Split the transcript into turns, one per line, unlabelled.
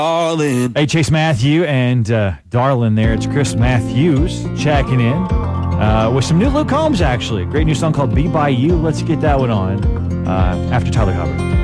Darling.
Hey, Chase Matthew and Darlin there. It's Chris Matthews checking in with some new Luke Combs, actually. Great new song called Be By You. Let's get that one on after Tyler Hubbard.